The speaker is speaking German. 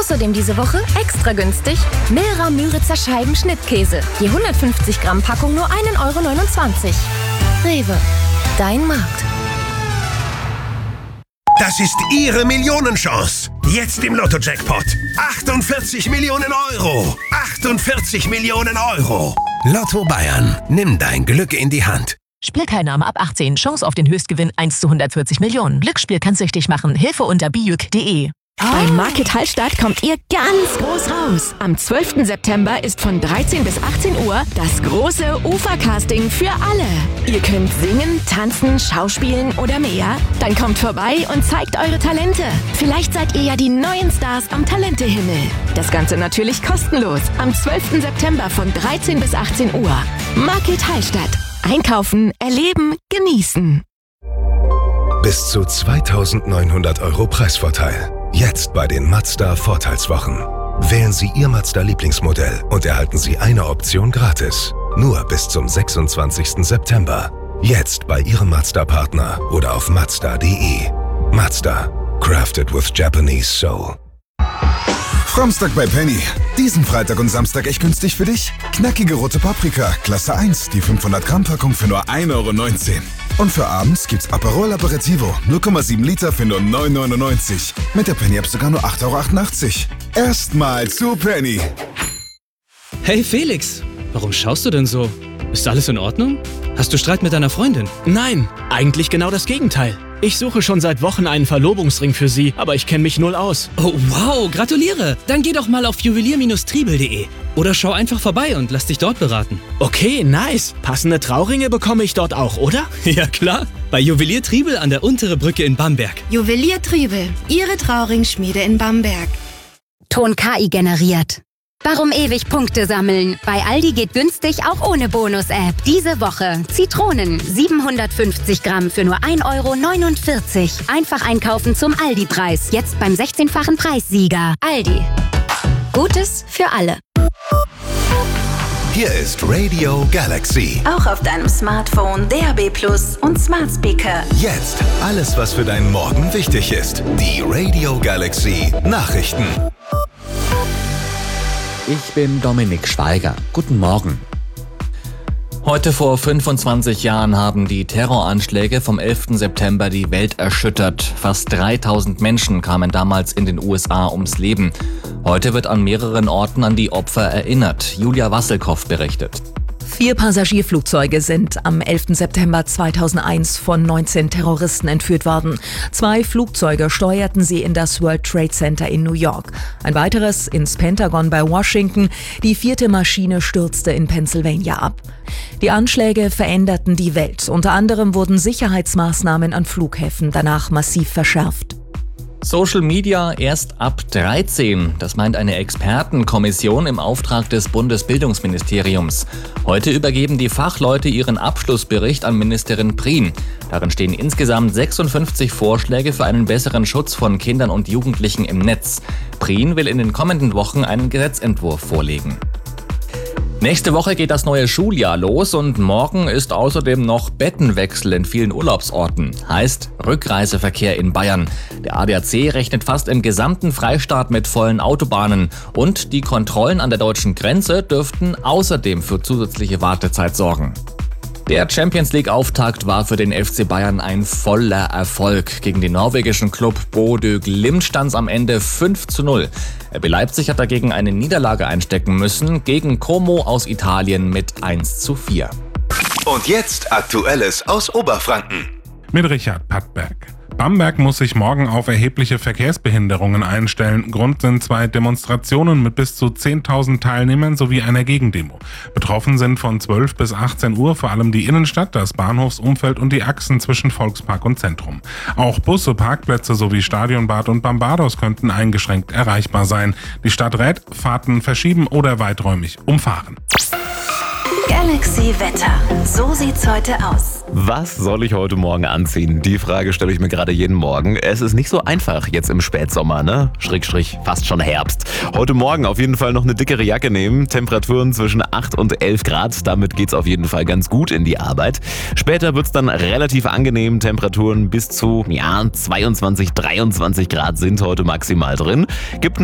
Außerdem diese Woche extra günstig Milra Müritzer Scheiben-Schnittkäse. Je 150 Gramm Packung nur 1,29 €. Rewe, dein Markt. Das ist Ihre Millionenchance. Jetzt im Lotto-Jackpot. 48 Millionen Euro. 48 Millionen Euro. Lotto Bayern. Nimm dein Glück in die Hand. Spielteilnahme ab 18. Chance auf den Höchstgewinn 1 zu 140 Millionen. Glücksspiel kann süchtig machen. Hilfe unter bijuk.de. Beim Market Hallstatt kommt ihr ganz groß raus. Am 12. September ist von 13 bis 18 Uhr das große Ufercasting für alle. Ihr könnt singen, tanzen, schauspielen oder mehr. Dann kommt vorbei und zeigt eure Talente. Vielleicht seid ihr ja die neuen Stars am Talentehimmel. Das Ganze natürlich kostenlos. Am 12. September von 13 bis 18 Uhr. Market Hallstatt. Einkaufen, erleben, genießen. Bis zu 2.900 € Preisvorteil. Jetzt bei den Mazda Vorteilswochen. Wählen Sie Ihr Mazda-Lieblingsmodell und erhalten Sie eine Option gratis. Nur bis zum 26. September. Jetzt bei Ihrem Mazda-Partner oder auf Mazda.de. Mazda. Crafted with Japanese Soul. Framstag bei Penny. Diesen Freitag und Samstag echt günstig für dich? Knackige rote Paprika, Klasse 1, die 500 Gramm Packung für nur 1,19 €. Und für abends gibt's Aperol Aperitivo, 0,7 Liter für nur 9,99 €. Mit der Penny-App sogar nur 8,88 €. Erstmal zu Penny. Hey Felix, warum schaust du denn so? Ist alles in Ordnung? Hast du Streit mit deiner Freundin? Nein, eigentlich genau das Gegenteil. Ich suche schon seit Wochen einen Verlobungsring für sie, aber ich kenne mich null aus. Oh wow, gratuliere! Dann geh doch mal auf juwelier-triebel.de oder schau einfach vorbei und lass dich dort beraten. Okay, nice. Passende Trauringe bekomme ich dort auch, oder? Ja klar, bei Juwelier Triebel an der Untere Brücke in Bamberg. Juwelier Triebel, Ihre Trauringschmiede in Bamberg. Ton KI generiert. Warum ewig Punkte sammeln? Bei Aldi geht günstig auch ohne Bonus-App. Diese Woche Zitronen 750 Gramm für nur 1,49 €. Einfach einkaufen zum Aldi-Preis. Jetzt beim 16-fachen Preissieger. Aldi. Gutes für alle. Hier ist Radio Galaxy. Auch auf deinem Smartphone, DAB+ und Smart Speaker. Jetzt alles, was für deinen Morgen wichtig ist. Die Radio Galaxy Nachrichten. Ich bin Dominik Schweiger. Guten Morgen. Heute vor 25 Jahren haben die Terroranschläge vom 11. September die Welt erschüttert. Fast 3000 Menschen kamen damals in den USA ums Leben. Heute wird an mehreren Orten an die Opfer erinnert. Julia Wasselkow berichtet. 4 Passagierflugzeuge sind am 11. September 2001 von 19 Terroristen entführt worden. 2 Flugzeuge steuerten sie in das World Trade Center in New York. Ein weiteres ins Pentagon bei Washington. Die 4. Maschine stürzte in Pennsylvania ab. Die Anschläge veränderten die Welt. Unter anderem wurden Sicherheitsmaßnahmen an Flughäfen danach massiv verschärft. Social Media erst ab 13. Das meint eine Expertenkommission im Auftrag des Bundesbildungsministeriums. Heute übergeben die Fachleute ihren Abschlussbericht an Ministerin Prien. Darin stehen insgesamt 56 Vorschläge für einen besseren Schutz von Kindern und Jugendlichen im Netz. Prien will in den kommenden Wochen einen Gesetzentwurf vorlegen. Nächste Woche geht das neue Schuljahr los und morgen ist außerdem noch Bettenwechsel in vielen Urlaubsorten. Heißt Rückreiseverkehr in Bayern. Der ADAC rechnet fast im gesamten Freistaat mit vollen Autobahnen. Und die Kontrollen an der deutschen Grenze dürften außerdem für zusätzliche Wartezeit sorgen. Der Champions-League-Auftakt war für den FC Bayern ein voller Erfolg. Gegen den norwegischen Club Bodø Glimt stand es am Ende 5:0. RB Leipzig hat dagegen eine Niederlage einstecken müssen, gegen Como aus Italien mit 1:4. Und jetzt Aktuelles aus Oberfranken. Mit Richard Pattberg. Bamberg muss sich morgen auf erhebliche Verkehrsbehinderungen einstellen. Grund sind 2 Demonstrationen mit bis zu 10.000 Teilnehmern sowie einer Gegendemo. Betroffen sind von 12 bis 18 Uhr vor allem die Innenstadt, das Bahnhofsumfeld und die Achsen zwischen Volkspark und Zentrum. Auch Busse, Parkplätze sowie Stadionbad und Barbados könnten eingeschränkt erreichbar sein. Die Stadt rät, Fahrten verschieben oder weiträumig umfahren. Galaxy Wetter. So sieht's heute aus. Was soll ich heute Morgen anziehen? Die Frage stelle ich mir gerade jeden Morgen. Es ist nicht so einfach jetzt im Spätsommer, ne? Schrägstrich, fast schon Herbst. Heute Morgen auf jeden Fall noch eine dickere Jacke nehmen. Temperaturen zwischen 8 und 11 Grad. Damit geht's auf jeden Fall ganz gut in die Arbeit. Später wird's dann relativ angenehm. Temperaturen bis zu 22, 23 Grad sind heute maximal drin. Gibt